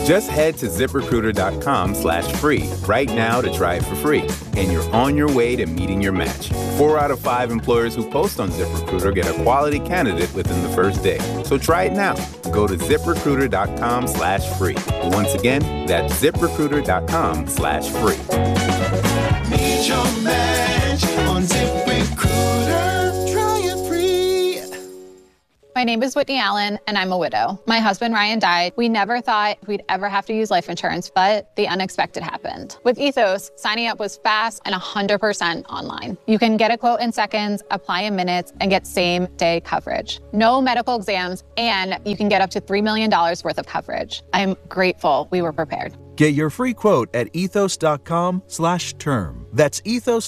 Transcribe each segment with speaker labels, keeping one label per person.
Speaker 1: Just head to ZipRecruiter.com/free right now to try it for free. And you're on your way to meeting your match. 4 out of 5 employers who post on ZipRecruiter get a quality candidate within the first day. So try it now. Go to ZipRecruiter.com/free. Once again, that's ZipRecruiter.com/free.
Speaker 2: Meet your match on ZipRecruiter. Try it free.
Speaker 3: My name is Whitney Allen, and I'm a widow. My husband, Ryan, died. We never thought we'd ever have to use life insurance, but the unexpected happened. With Ethos, signing up was fast and 100% online. You can get a quote in seconds, apply in minutes, and get same-day coverage. No medical exams, and you can get up to $3 million worth of coverage. I'm grateful we were prepared.
Speaker 4: Get your free quote at ethos.com/term. That's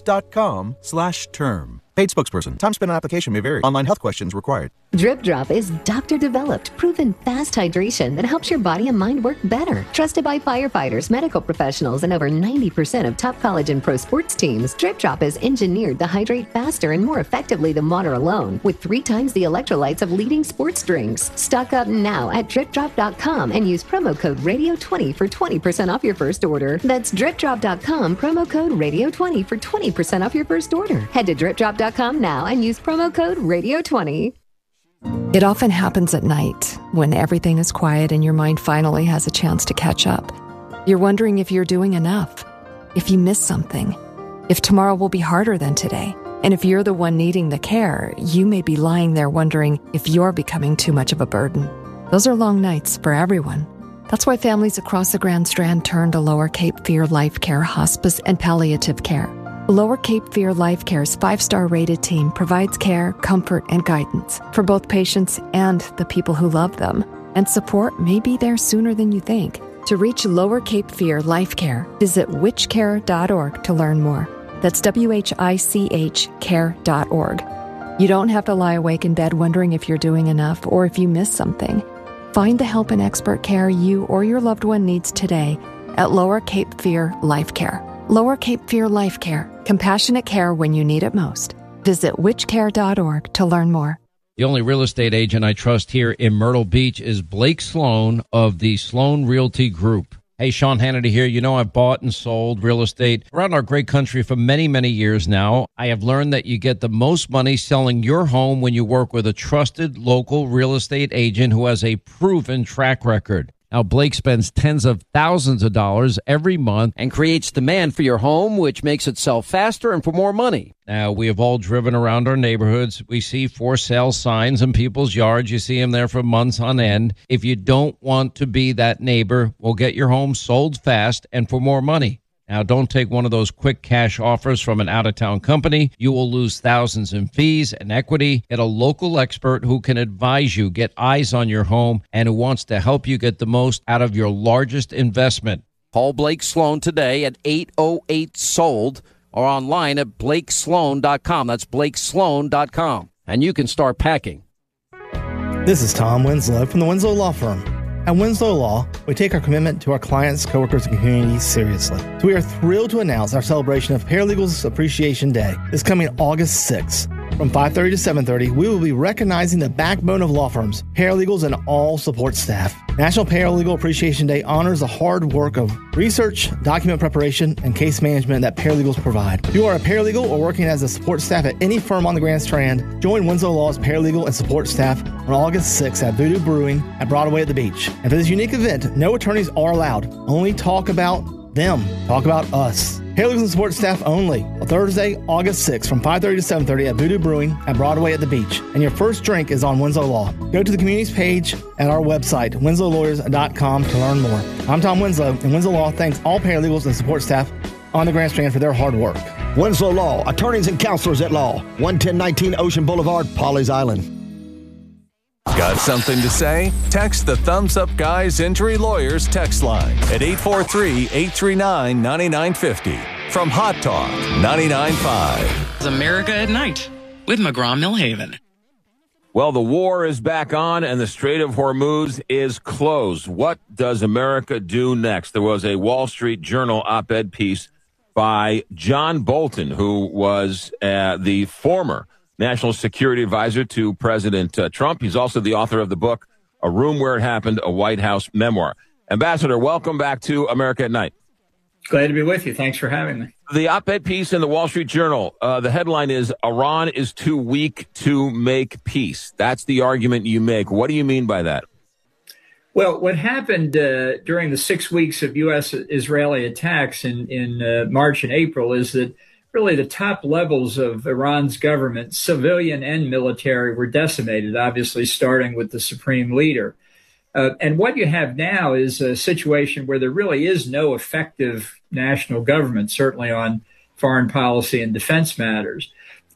Speaker 4: ethos.com/term. Paid spokesperson. Time spent on application may vary. Online health questions required.
Speaker 5: Drip Drop is doctor-developed, proven fast hydration that helps your body and mind work better. Trusted by firefighters, medical professionals, and over 90% of top college and pro sports teams, Drip Drop is engineered to hydrate faster and more effectively than water alone, with 3 times the electrolytes of leading sports drinks. Stock up now at DripDrop.com and use promo code RADIO20 for 20% off your first order. That's DripDrop.com, promo code RADIO20 for 20% off your first order. Head to DripDrop.com now and use promo code RADIO20.
Speaker 6: It often happens at night, when everything is quiet and your mind finally has a chance to catch up. You're wondering if you're doing enough, if you miss something, if tomorrow will be harder than today. And if you're the one needing the care, you may be lying there wondering if you're becoming too much of a burden. Those are long nights for everyone. That's why families across the Grand Strand turn to Lower Cape Fear Life Care Hospice and Palliative Care. Lower Cape Fear Life Care's 5-star rated team provides care, comfort, and guidance for both patients and the people who love them. And support may be there sooner than you think. To reach Lower Cape Fear Life Care, visit witchcare.org to learn more. That's WHICH care.org. You don't have to lie awake in bed wondering if you're doing enough or if you missed something. Find the help and expert care you or your loved one needs today at Lower Cape Fear Life Care. Lower Cape Fear Life Care. Compassionate care when you need it most. Visit witchcare.org to learn more.
Speaker 7: The only real estate agent I trust here in Myrtle Beach is Blake Sloan of the Sloan Realty Group. Hey, Sean Hannity here. You know, I've bought and sold real estate around our great country for many, many years now. I have learned that you get the most money selling your home when you work with a trusted local real estate agent who has a proven track record. Now, Blake spends tens of thousands of dollars every month and creates demand for your home, which makes it sell faster and for more money. Now, we have all driven around our neighborhoods. We see for sale signs in people's yards. You see them there for months on end. If you don't want to be that neighbor, we'll get your home sold fast and for more money. Now, don't take one of those quick cash offers from an out-of-town company. You will lose thousands in fees and equity. Get a local expert who can advise you, get eyes on your home, and who wants to help you get the most out of your largest investment. Call Blake Sloan today at 808-SOLD or online at blakesloan.com. That's blakesloan.com. And you can start packing.
Speaker 8: This is Tom Winslow from the Winslow Law Firm. At Winslow Law, we take our commitment to our clients, coworkers, and community seriously. So we are thrilled to announce our celebration of Paralegals Appreciation Day is coming August 6th. From 5:30 to 7:30, we will be recognizing the backbone of law firms, paralegals, and all support staff. National Paralegal Appreciation Day honors the hard work of research, document preparation, and case management that paralegals provide. If you are a paralegal or working as a support staff at any firm on the Grand Strand, join Winslow Law's paralegal and support staff on August 6th at Voodoo Brewing at Broadway at the Beach. And for this unique event, no attorneys are allowed. Only talk about them. Talk about us. Paralegals and support staff only. On Thursday, August 6th from 5:30 to 7:30 at Voodoo Brewing at Broadway at the Beach. And your first drink is on Winslow Law. Go to the communities page at our website, winslowlawyers.com, to learn more. I'm Tom Winslow, and Winslow Law thanks all paralegals and support staff on the Grand Strand for their hard work.
Speaker 9: Winslow Law, attorneys and counselors at law. 11019 Ocean Boulevard, Pawleys Island.
Speaker 10: Got something to say? Text the Thumbs Up Guys Injury Lawyers text line at 843-839-9950. From Hot Talk 99.5.
Speaker 11: America at Night with McGraw-Millhaven.
Speaker 12: Well, the war is back on and the Strait of Hormuz is closed. What does America do next? There was a Wall Street Journal op-ed piece by John Bolton, who was the former National Security Advisor to President Trump. He's also the author of the book, A Room Where It Happened, a White House Memoir. Ambassador, welcome back to America at Night.
Speaker 13: Glad to be with you. Thanks for having me.
Speaker 12: The op-ed piece in the Wall Street Journal, the headline is, Iran is too weak to make peace. That's the argument you make. What do you mean by that?
Speaker 13: Well, what happened during the 6 weeks of U.S.-Israeli attacks in March and April is that really the top levels of Iran's government, civilian and military, were decimated, obviously starting with the supreme leader. And what you have now is a situation where there really is no effective national government, certainly on foreign policy and defense matters.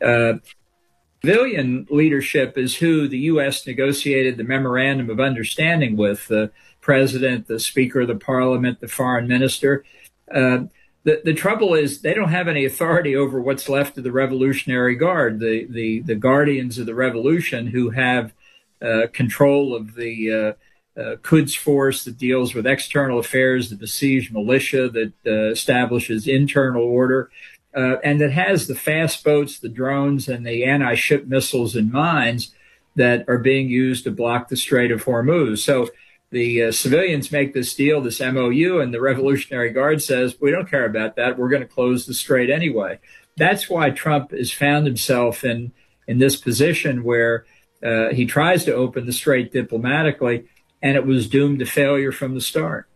Speaker 13: Civilian leadership is who the U.S. negotiated the memorandum of understanding with, the president, the speaker of the parliament, the foreign minister. The trouble is they don't have any authority over what's left of the Revolutionary Guard, the guardians of the revolution, who have control of the Quds force that deals with external affairs, the besieged militia that establishes internal order, and that has the fast boats, the drones, and the anti-ship missiles and mines that are being used to block the Strait of Hormuz. So the civilians make this deal, this MOU, and the Revolutionary Guard says, we don't care about that. We're going to close the strait anyway. That's why Trump has found himself in this position where he tries to open the strait diplomatically, and it was doomed to failure from the start.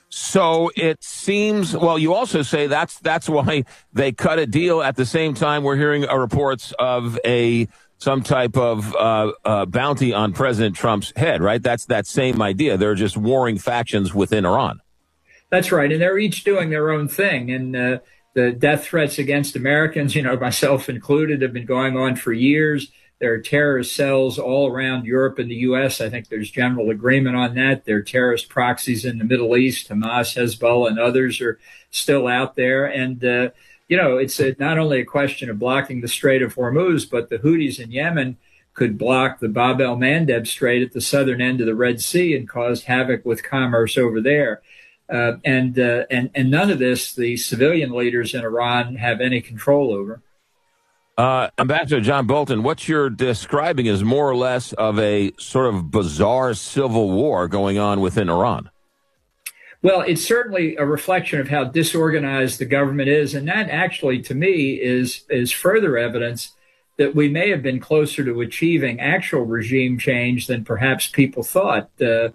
Speaker 12: So it seems, well, you also say that's why they cut a deal. At the same time, we're hearing reports of some type of bounty on President Trump's head, right? That's that same idea. They're just warring factions within Iran.
Speaker 13: That's right. And they're each doing their own thing. And the death threats against Americans, myself included, have been going on for years. There are terrorist cells all around Europe and the U.S. I think there's general agreement on that. There are terrorist proxies in the Middle East. Hamas, Hezbollah, and others are still out there. And, it's not only a question of blocking the Strait of Hormuz, but the Houthis in Yemen could block the Bab el-Mandeb Strait at the southern end of the Red Sea and cause havoc with commerce over there. And none of this the civilian leaders in Iran have any control over.
Speaker 12: Ambassador John Bolton, what you're describing is more or less of a sort of bizarre civil war going on within Iran.
Speaker 13: Well, it's certainly a reflection of how disorganized the government is. And that actually, to me, is further evidence that we may have been closer to achieving actual regime change than perhaps people thought.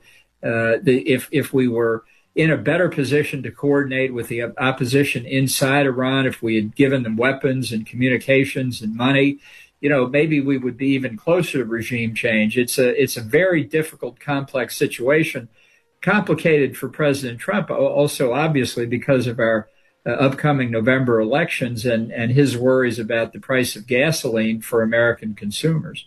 Speaker 13: If we were in a better position to coordinate with the opposition inside Iran, if we had given them weapons and communications and money, maybe we would be even closer to regime change. It's a very difficult, complex situation, complicated for President Trump, also obviously because of our upcoming November elections and his worries about the price of gasoline for American consumers.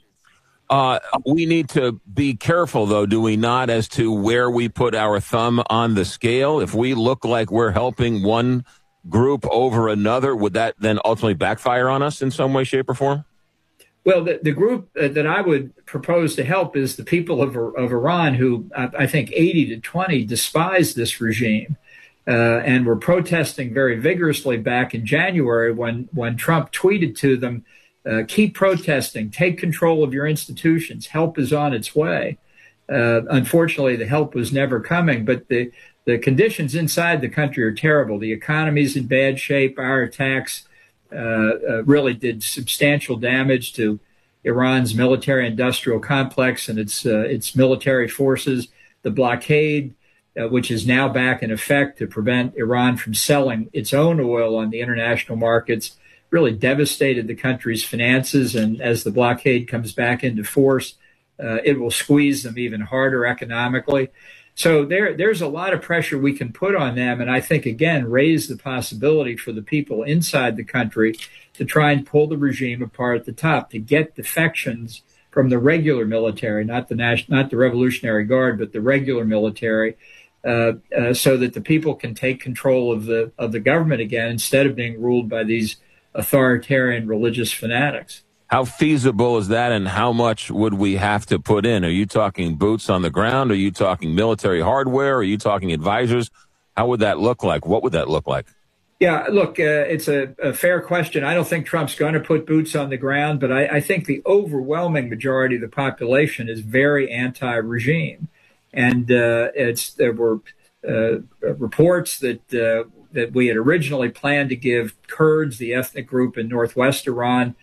Speaker 12: We need to be careful, though, do we not, as to where we put our thumb on the scale? If we look like we're helping one group over another, would that then ultimately backfire on us in some way, shape, or form?
Speaker 13: Well, the group that I would propose to help is the people of Iran, who I think 80-20 despise this regime and were protesting very vigorously back in January when Trump tweeted to them, keep protesting, take control of your institutions, help is on its way. Unfortunately, the help was never coming, but the conditions inside the country are terrible. The economy's in bad shape. Our attacks really did substantial damage to Iran's military-industrial complex and its military forces. The blockade, which is now back in effect to prevent Iran from selling its own oil on the international markets, really devastated the country's finances. And as the blockade comes back into force, it will squeeze them even harder economically. So there's a lot of pressure we can put on them. And I think, again, raise the possibility for the people inside the country to try and pull the regime apart at the top, to get defections from the regular military, not the Revolutionary Guard, but the regular military, so that the people can take control of the government again instead of being ruled by these authoritarian religious fanatics.
Speaker 12: How feasible is that, and how much would we have to put in? Are you talking boots on the ground? Are you talking military hardware? Are you talking advisors? How would that look like? What would that look like?
Speaker 13: Yeah, look, it's a fair question. I don't think Trump's going to put boots on the ground, but I think the overwhelming majority of the population is very anti-regime. And there were reports that we had originally planned to give Kurds, the ethnic group in northwest Iran,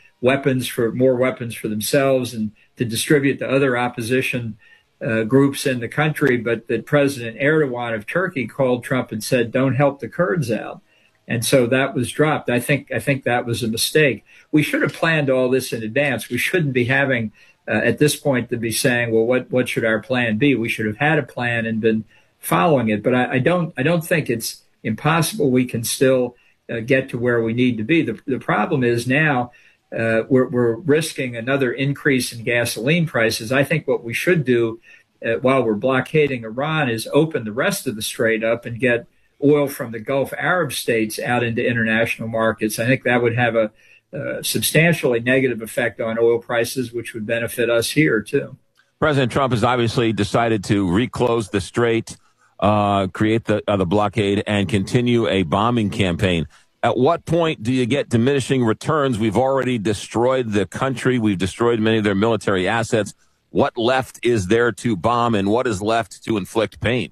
Speaker 13: more weapons for themselves and to distribute to other opposition groups in the country, but that President Erdogan of Turkey called Trump and said, "Don't help the Kurds out." And so that was dropped. I think that was a mistake. We should have planned all this in advance. We shouldn't be having at this point to be saying, "Well, what should our plan be?" We should have had a plan and been following it. But I don't think it's impossible. We can still get to where we need to be. The problem is now we're risking another increase in gasoline prices. I think what we should do while we're blockading Iran is open the rest of the strait up and get oil from the Gulf Arab states out into international markets. I think that would have a substantially negative effect on oil prices, which would benefit us here, too.
Speaker 12: President Trump has obviously decided to reclose the strait, create the blockade, and continue a bombing campaign. At what point do you get diminishing returns? We've already destroyed the country. We've destroyed many of their military assets. What left is there to bomb, and what is left to inflict pain?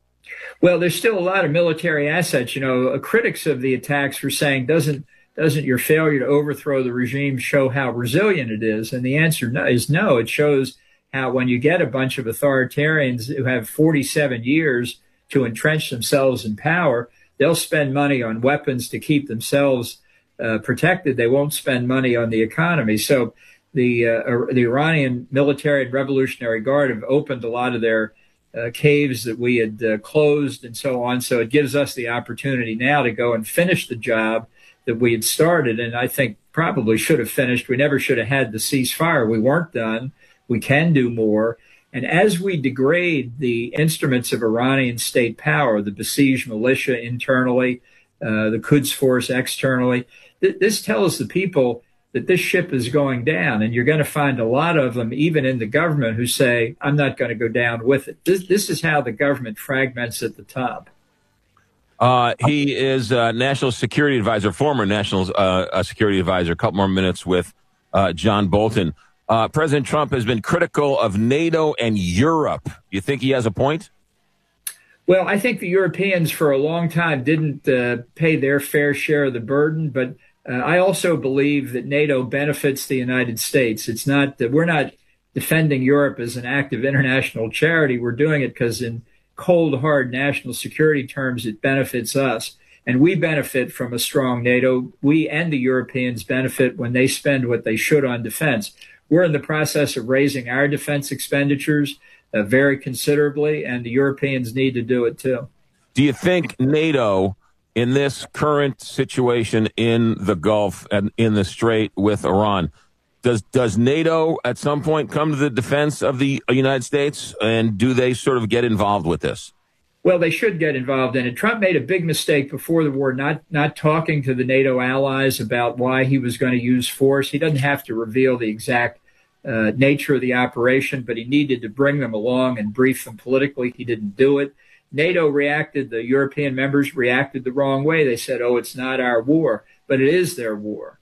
Speaker 13: Well, there's still a lot of military assets. You know, critics of the attacks were saying, doesn't your failure to overthrow the regime show how resilient it is? And the answer is no. It shows how when you get a bunch of authoritarians who have 47 years to entrench themselves in power, they'll spend money on weapons to keep themselves protected. They won't spend money on the economy. So the Iranian military and Revolutionary Guard have opened a lot of their caves that we had closed and so on. So it gives us the opportunity now to go and finish the job that we had started, and I think probably should have finished. We never should have had the ceasefire. We weren't done. We can do more. And as we degrade the instruments of Iranian state power, the besieged militia internally, the Quds Force externally, this tells the people that this ship is going down. And you're going to find a lot of them, even in the government, who say, I'm not going to go down with it. This is how the government fragments at the top.
Speaker 12: He is National Security Advisor, former National Security Advisor. A couple more minutes with John Bolton. President Trump has been critical of NATO and Europe. You think he has a point?
Speaker 13: Well, I think the Europeans for a long time didn't pay their fair share of the burden, but I also believe that NATO benefits the United States. It's not that we're not defending Europe as an act of international charity. We're doing it because in cold, hard national security terms, it benefits us. And we benefit from a strong NATO. We and the Europeans benefit when they spend what they should on defense. We're in the process of raising our defense expenditures very considerably, and the Europeans need to do it too.
Speaker 12: Do you think NATO, in this current situation in the Gulf and in the Strait with Iran, does NATO at some point come to the defense of the United States, and do they sort of get involved with this?
Speaker 13: Well, they should get involved in it. Trump made a big mistake before the war, not talking to the NATO allies about why he was going to use force. He doesn't have to reveal the exact nature of the operation, but he needed to bring them along and brief them politically. He didn't do it. NATO reacted, the European members reacted the wrong way. They said, oh, it's not our war, but it is their war.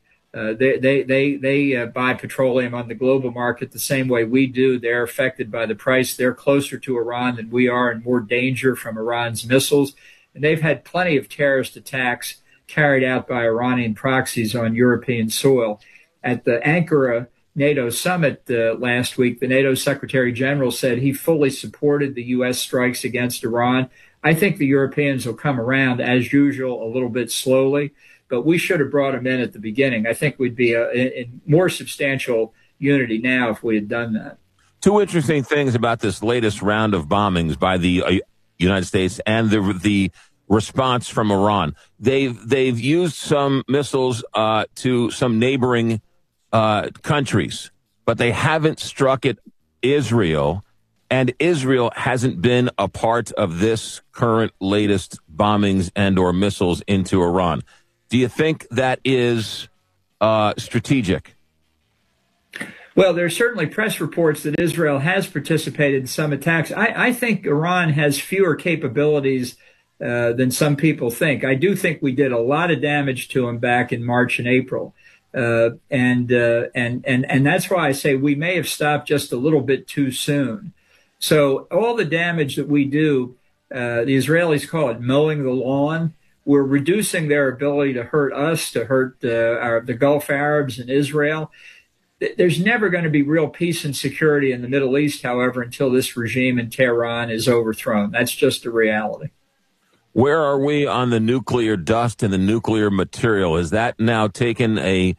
Speaker 13: They buy petroleum on the global market the same way we do. They're affected by the price. They're closer to Iran than we are and more danger from Iran's missiles. And they've had plenty of terrorist attacks carried out by Iranian proxies on European soil. At the Ankara NATO summit last week, the NATO Secretary General said he fully supported the U.S. strikes against Iran. I think the Europeans will come around, as usual, a little bit slowly. But we should have brought them in at the beginning. I think we'd be in more substantial unity now if we had done that.
Speaker 12: Two interesting things about this latest round of bombings by the United States and the response from Iran. They've used some missiles to some neighboring countries, but they haven't struck at Israel, and Israel hasn't been a part of this current latest bombings and or missiles into Iran. Do you think that is strategic?
Speaker 13: Well, there's certainly press reports that Israel has participated in some attacks. I think Iran has fewer capabilities than some people think. I do think we did a lot of damage to them back in March and April. And that's why I say we may have stopped just a little bit too soon. So all the damage that we do The Israelis call it mowing the lawn. We're reducing their ability to hurt us, to hurt the Gulf Arabs and Israel. There's never going to be real peace and security in the Middle East, however, until this regime in Tehran is overthrown. That's just a reality.
Speaker 12: Where are we on the nuclear dust and the nuclear material? Has that now taken a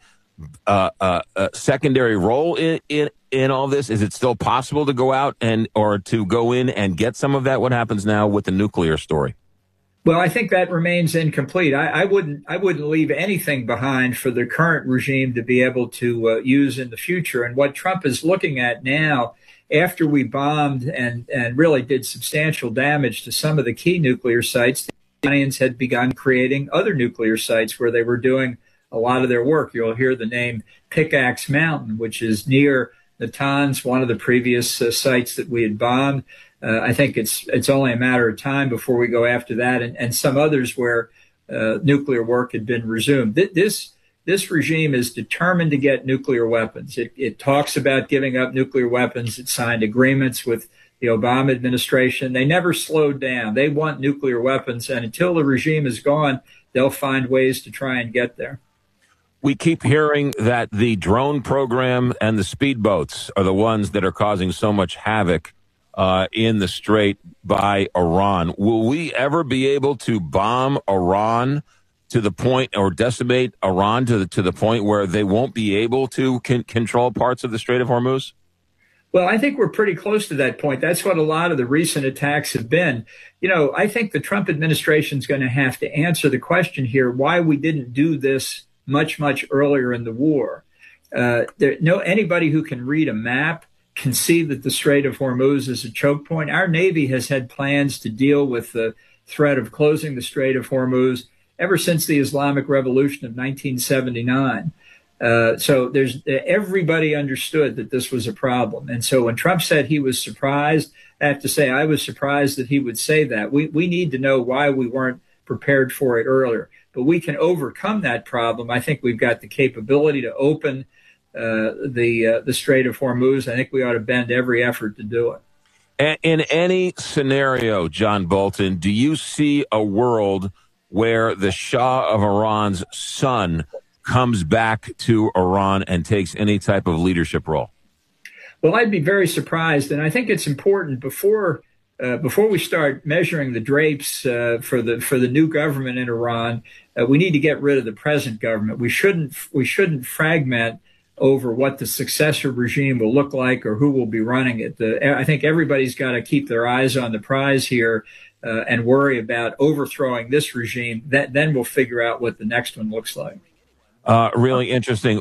Speaker 12: secondary role in all this? Is it still possible to go out or to go in and get some of that? What happens now with the nuclear story?
Speaker 13: Well, I think that remains incomplete. I wouldn't leave anything behind for the current regime to be able to use in the future. And what Trump is looking at now, after we bombed and really did substantial damage to some of the key nuclear sites, the Iranians had begun creating other nuclear sites where they were doing a lot of their work. You'll hear the name Pickaxe Mountain, which is near Natanz, one of the previous sites that we had bombed. I think it's only a matter of time before we go after that and some others where nuclear work had been resumed. This regime is determined to get nuclear weapons. It talks about giving up nuclear weapons. It signed agreements with the Obama administration. They never slowed down. They want nuclear weapons, and until the regime is gone, they'll find ways to try and get there.
Speaker 12: We keep hearing that the drone program and the speedboats are the ones that are causing so much havoc in the Strait by Iran. Will we ever be able to bomb Iran to the point, or decimate Iran to the point where they won't be able to control parts of the Strait of Hormuz?
Speaker 13: Well, I think we're pretty close to that point. That's what a lot of the recent attacks have been. You know, I think the Trump administration is going to have to answer the question here, why we didn't do this much, much earlier in the war. Anybody who can read a map can see that the Strait of Hormuz is a choke point. Our Navy has had plans to deal with the threat of closing the Strait of Hormuz ever since the Islamic Revolution of 1979. So everybody understood that this was a problem. And so when Trump said he was surprised, I have to say I was surprised that he would say that. We need to know why we weren't prepared for it earlier. But we can overcome that problem. I think we've got the capability to open the Strait of Hormuz. I think we ought to bend every effort to do it.
Speaker 12: In any scenario, John Bolton, do you see a world where the Shah of Iran's son comes back to Iran and takes any type of leadership role?
Speaker 13: Well, I'd be very surprised. And I think it's important before we start measuring the drapes for the new government in Iran, we need to get rid of the present government. We shouldn't fragment over what the successor regime will look like or who will be running it. I think everybody's got to keep their eyes on the prize here and worry about overthrowing this regime. Then we'll figure out what the next one looks like.
Speaker 12: Really interesting.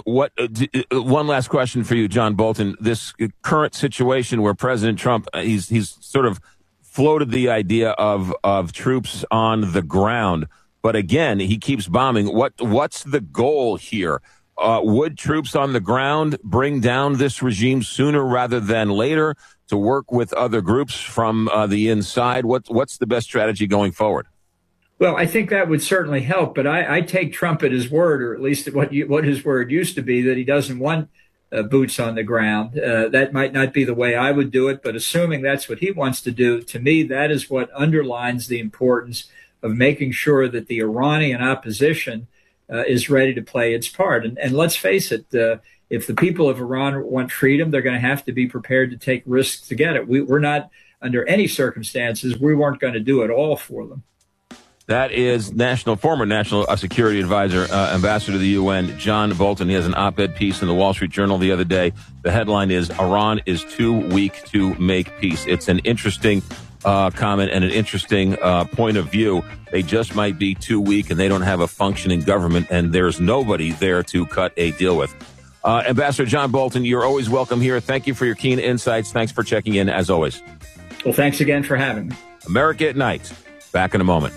Speaker 12: One last question for you, John Bolton. This current situation where President Trump, he's sort of floated the idea of troops on the ground, but again, he keeps bombing. What's the goal here? Would troops on the ground bring down this regime sooner rather than later to work with other groups from the inside? What's the best strategy going forward?
Speaker 13: Well, I think that would certainly help, but I take Trump at his word, or at least what his word used to be, that he doesn't want boots on the ground. That might not be the way I would do it, but assuming that's what he wants to do, to me, that is what underlines the importance of making sure that the Iranian opposition is ready to play its part. And let's face it, if the people of Iran want freedom, they're going to have to be prepared to take risks to get it. We're not, under any circumstances, we weren't going to do it all for them.
Speaker 12: That is former National Security Advisor, Ambassador to the UN, John Bolton. He has an op-ed piece in the Wall Street Journal the other day. The headline is, Iran is too weak to make peace. It's an interesting comment and an interesting point of view. They just might be too weak and they don't have a functioning government, and there's nobody there to cut a deal with. Ambassador John Bolton, you're always welcome here. Thank you for your keen insights. Thanks for checking in, as always.
Speaker 13: Well, thanks again for having me.
Speaker 12: America at Night. Back in a moment.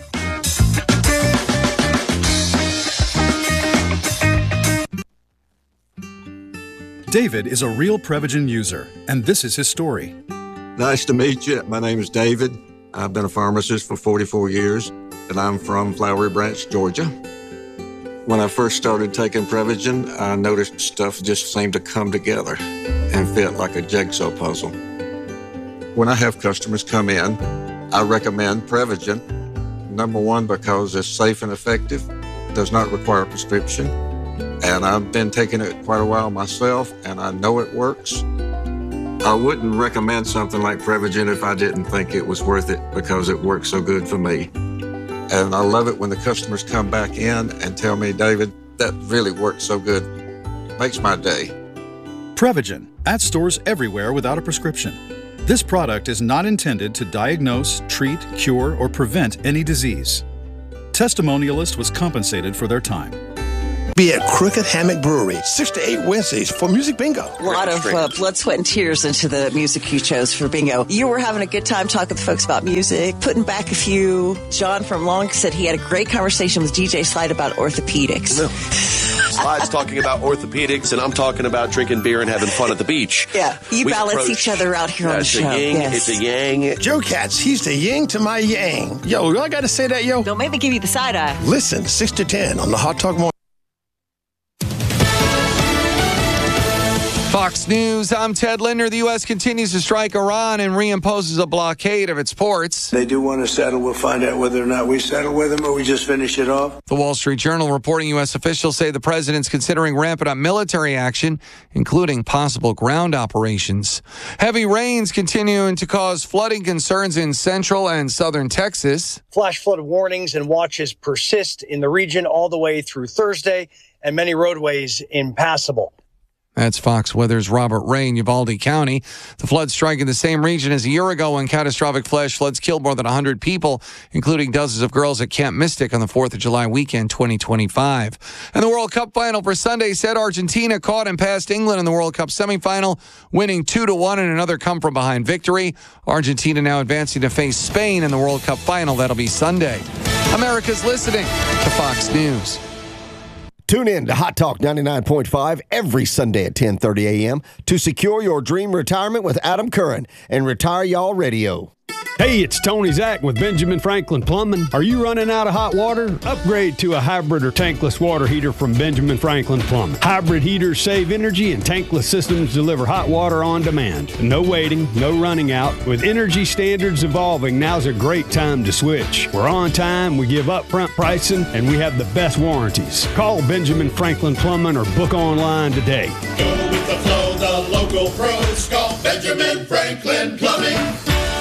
Speaker 14: David is a real Prevagen user, and this is his story.
Speaker 15: Nice to meet you. My name is David. I've been a pharmacist for 44 years, and I'm from Flowery Branch, Georgia. When I first started taking Prevagen, I noticed stuff just seemed to come together and fit like a jigsaw puzzle. When I have customers come in I recommend Prevagen. Number one, because it's safe and effective, does not require a prescription. And I've been taking it quite a while myself, and I know it works. I wouldn't recommend something like Prevagen if I didn't think it was worth it because it works so good for me. And I love it when the customers come back in and tell me, David, that really works so good. Makes my day.
Speaker 14: Prevagen, at stores everywhere without a prescription. This product is not intended to diagnose, treat, cure, or prevent any disease. Testimonialist was compensated for their time.
Speaker 16: Be at Crooked Hammock Brewery, 6 to 8 Wednesdays for Music Bingo.
Speaker 17: A lot of blood, sweat, and tears into the music you chose for bingo. You were having a good time talking with folks about music, putting back a few. John from Long said he had a great conversation with DJ Slide about orthopedics.
Speaker 18: Slide's talking about orthopedics, and I'm talking about drinking beer and having fun at the beach.
Speaker 17: Yeah, you balance each other out here on the show.
Speaker 18: It's a yang.
Speaker 16: Joe Katz, he's the yin to my yang. Yo, I got to say that, yo.
Speaker 17: Don't make me give you the side eye.
Speaker 16: Listen, 6 to 10 on the Hot Talk Morning.
Speaker 19: Fox News, I'm Ted Linder. The U.S. continues to strike Iran and reimposes a blockade of its ports.
Speaker 20: They do want to settle. We'll find out whether or not we settle with them or we just finish it off.
Speaker 19: The Wall Street Journal reporting U.S. officials say the president's considering ramping up military action, including possible ground operations. Heavy rains continuing to cause flooding concerns in central and southern Texas.
Speaker 21: Flash flood warnings and watches persist in the region all the way through Thursday, and many roadways impassable.
Speaker 19: That's Fox Weather's Robert Ray in Uvalde County. The flood striking the same region as a year ago when catastrophic flash floods killed more than 100 people, including dozens of girls at Camp Mystic on the 4th of July weekend 2025. And the World Cup final for Sunday said Argentina caught and passed England in the World Cup semifinal, winning 2-1 in another come-from-behind victory. Argentina now advancing to face Spain in the World Cup final. That'll be Sunday. America's listening to Fox News.
Speaker 9: Tune in to Hot Talk 99.5 every Sunday at 10:30 a.m. to secure your dream retirement with Adam Curran and Retire Y'all Radio.
Speaker 22: Hey, it's Tony Zach with Benjamin Franklin Plumbing. Are you running out of hot water? Upgrade to a hybrid or tankless water heater from Benjamin Franklin Plumbing. Hybrid heaters save energy and tankless systems deliver hot water on demand. No waiting, no running out. With energy standards evolving, now's a great time to switch. We're on time, we give upfront pricing, and we have the best warranties. Call Benjamin Franklin Plumbing or book online today.
Speaker 2: Go with the flow, the local pros. Call Benjamin Franklin Plumbing.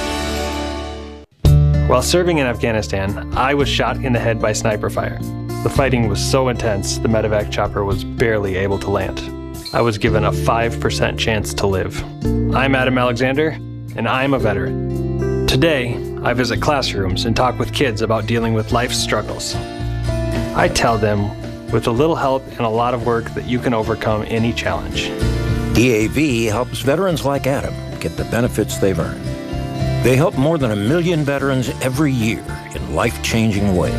Speaker 23: While serving in Afghanistan, I was shot in the head by sniper fire. The fighting was so intense, the medevac chopper was barely able to land. I was given a 5% chance to live. I'm Adam Alexander, and I'm a veteran. Today, I visit classrooms and talk with kids about dealing with life's struggles. I tell them, with a little help and a lot of work, that you can overcome any challenge.
Speaker 24: DAV helps veterans like Adam get the benefits they've earned. They help more than 1 million veterans every year in life-changing ways.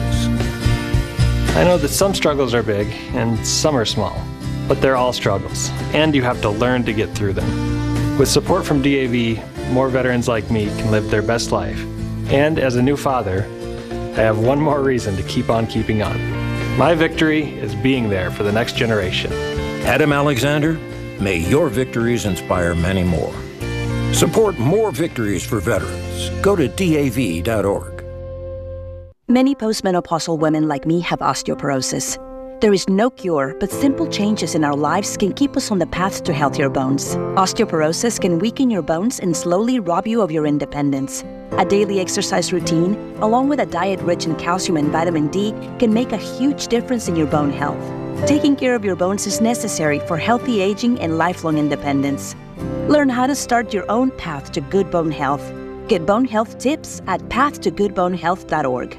Speaker 23: I know that some struggles are big and some are small, but they're all struggles, and you have to learn to get through them. With support from DAV, more veterans like me can live their best life. And as a new father, I have one more reason to keep on keeping on. My victory is being there for the next generation.
Speaker 24: Adam Alexander, may your victories inspire many more. Support more victories for veterans. Go to DAV.org.
Speaker 25: Many postmenopausal women like me have osteoporosis. There is no cure, but simple changes in our lives can keep us on the path to healthier bones. Osteoporosis can weaken your bones and slowly rob you of your independence. A daily exercise routine, along with a diet rich in calcium and vitamin D, can make a huge difference in your bone health. Taking care of your bones is necessary for healthy aging and lifelong independence. Learn how to start your own path to good bone health. Get bone health tips at pathtogoodbonehealth.org.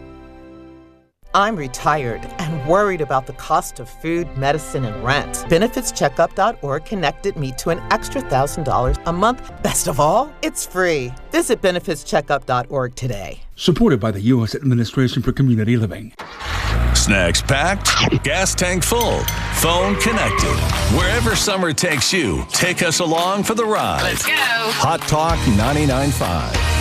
Speaker 26: I'm retired and worried about the cost of food, medicine, and rent. BenefitsCheckup.org connected me to an extra $1,000 a month. Best of all, it's free. Visit BenefitsCheckup.org today.
Speaker 27: Supported by the U.S. Administration for Community Living.
Speaker 10: Snacks packed, gas tank full, phone connected. Wherever summer takes you, take us along for the ride.
Speaker 11: Let's go.
Speaker 10: Hot Talk 99.5.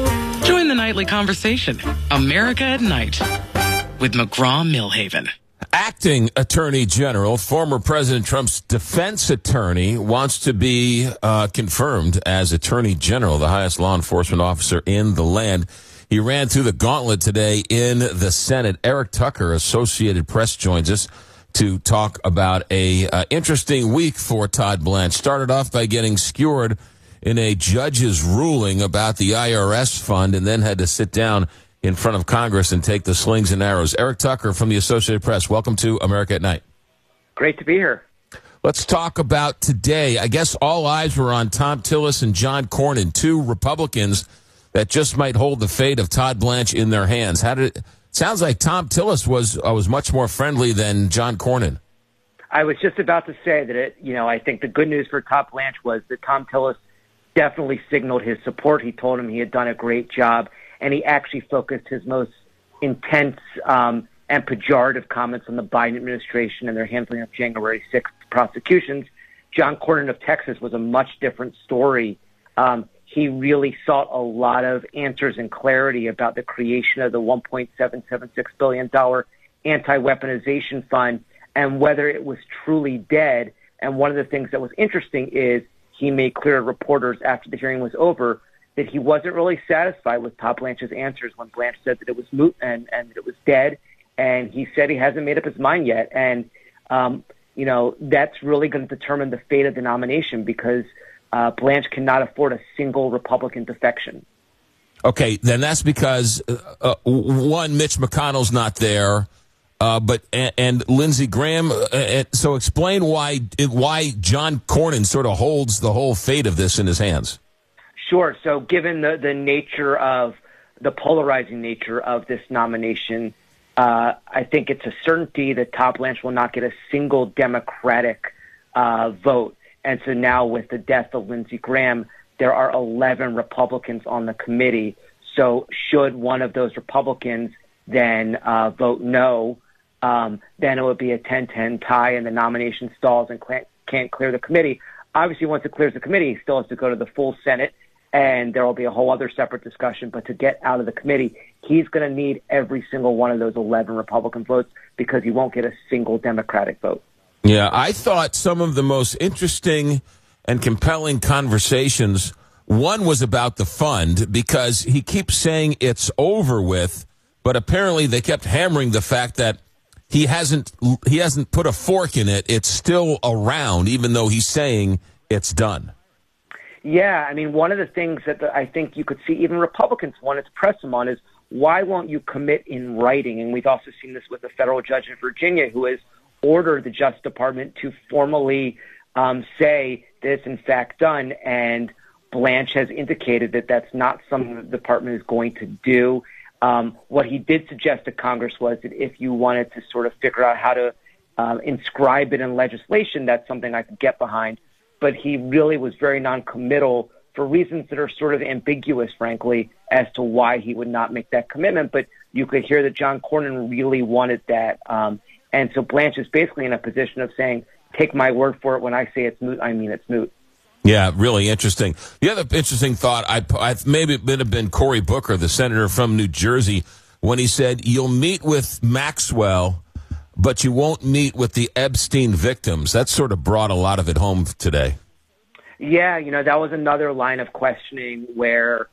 Speaker 11: Join the nightly conversation, America at Night, with McGraw-Milhaven.
Speaker 12: acting attorney general, former President Trump's defense attorney, wants to be confirmed as attorney general, the highest law enforcement officer in the land. He ran through the gauntlet today in the Senate. Eric Tucker, Associated Press, joins us to talk about a interesting week for Todd Blanche. Started off by getting skewered in a judge's ruling about the IRS fund, and then had to sit down in front of Congress and take the slings and arrows. Eric Tucker from the Associated Press, welcome to America at Night.
Speaker 1: Great to be here.
Speaker 12: Let's talk about today. I guess all eyes were on Thom Tillis and John Cornyn, two Republicans that just might hold the fate of Todd Blanche in their hands. Sounds like Thom Tillis was much more friendly than John Cornyn.
Speaker 1: I was just about to say that I think the good news for Todd Blanche was that Thom Tillis definitely signaled his support. He told him he had done a great job, and he actually focused his most intense and pejorative comments on the Biden administration and their handling of January 6th prosecutions. John Cornyn of Texas was a much different story. He really sought a lot of answers and clarity about the creation of the $1.776 billion anti-weaponization fund and whether it was truly dead. And one of the things that was interesting is he made clear to reporters after the hearing was over that he wasn't really satisfied with Todd Blanche's answers when Blanche said that it was moot and that it was dead. And he said he hasn't made up his mind yet. And, that's really going to determine the fate of the nomination because Blanche cannot afford a single Republican defection.
Speaker 12: Okay, then that's because, one, Mitch McConnell's not there, and Lindsey Graham. So explain why John Cornyn sort of holds the whole fate of this in his hands.
Speaker 1: Sure. So given the nature of the polarizing nature of this nomination, I think it's a certainty that Todd Blanche will not get a single Democratic vote. And so now with the death of Lindsey Graham, there are 11 Republicans on the committee. So should one of those Republicans then vote no, then it would be a 10-10 tie and the nomination stalls and can't clear the committee. Obviously, once it clears the committee, he still has to go to the full Senate, and there will be a whole other separate discussion. But to get out of the committee, he's going to need every single one of those 11 Republican votes because he won't get a single Democratic vote.
Speaker 12: Yeah, I thought some of the most interesting and compelling conversations, one was about the fund because he keeps saying it's over with, but apparently they kept hammering the fact that he hasn't put a fork in it. It's still around, even though he's saying it's done.
Speaker 1: Yeah, I mean, one of the things that I think you could see even Republicans wanted to press him on is why won't you commit in writing? And we've also seen this with a federal judge in Virginia who has ordered the Justice Department to formally say that it's in fact done. And Blanche has indicated that that's not something the department is going to do. What he did suggest to Congress was that if you wanted to sort of figure out how to inscribe it in legislation, that's something I could get behind. But he really was very noncommittal for reasons that are sort of ambiguous, frankly, as to why he would not make that commitment. But you could hear that John Cornyn really wanted that. And so Blanche is basically in a position of saying, take my word for it. When I say it's moot, I mean it's moot.
Speaker 12: Yeah, really interesting. The other interesting thought, maybe it would have been Cory Booker, the senator from New Jersey, when he said, you'll meet with Maxwell, but you won't meet with the Epstein victims. That sort of brought a lot of it home today.
Speaker 1: Yeah, that was another line of questioning where,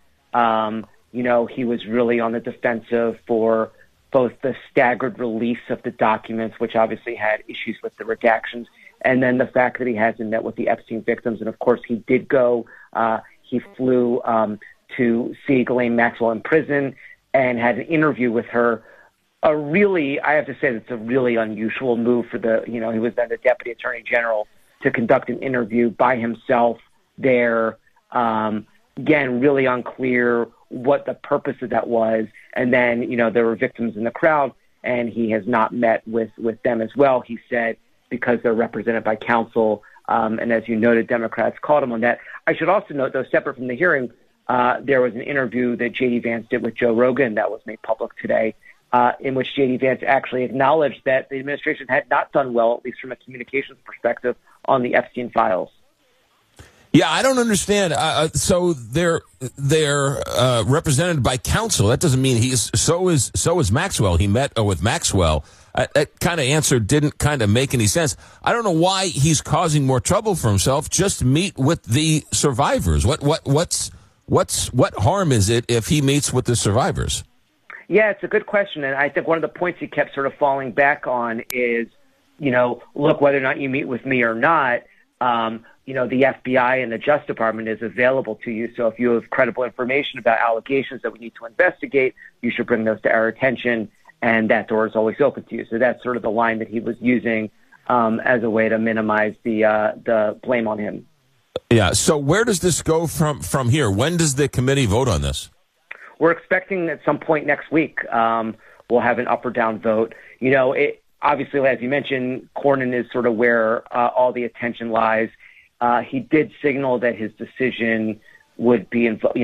Speaker 1: he was really on the defensive for both the staggered release of the documents, which obviously had issues with the redactions, and then the fact that he hasn't met with the Epstein victims. And, of course, he did go. He flew to see Ghislaine Maxwell in prison and had an interview with her. I have to say it's a really unusual move for he was then the Deputy Attorney General to conduct an interview by himself there. Again, really unclear what the purpose of that was. And then, there were victims in the crowd, and he has not met with them as well, he said, because they're represented by counsel. And as you noted, Democrats called him on that. I should also note, though, separate from the hearing, there was an interview that J.D. Vance did with Joe Rogan that was made public today, in which J.D. Vance actually acknowledged that the administration had not done well, at least from a communications perspective, on the Epstein files.
Speaker 12: Yeah, I don't understand. So they're represented by counsel. That doesn't mean so is Maxwell. He met with Maxwell. That kind of answer didn't kind of make any sense. I don't know why he's causing more trouble for himself. Just meet with the survivors. What harm is it if he meets with the survivors?
Speaker 1: Yeah, it's a good question. And I think one of the points he kept sort of falling back on is, look, whether or not you meet with me or not, the FBI and the Justice Department is available to you. So if you have credible information about allegations that we need to investigate, you should bring those to our attention. And that door is always open to you. So that's sort of the line that he was using as a way to minimize the blame on him.
Speaker 12: Yeah. So where does this go from here? When does the committee vote on this?
Speaker 1: We're expecting at some point next week we'll have an up or down vote. Obviously, as you mentioned, Cornyn is sort of where all the attention lies. He did signal that his decision would be